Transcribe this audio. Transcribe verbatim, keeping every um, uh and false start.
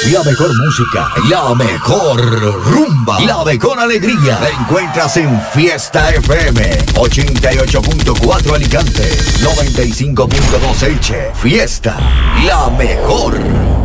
La mejor música, la mejor rumba, la mejor alegría. La encuentras en Fiesta F M. ochenta y ocho punto cuatro Alicante, noventa y cinco punto dos Elche. Fiesta, la mejor.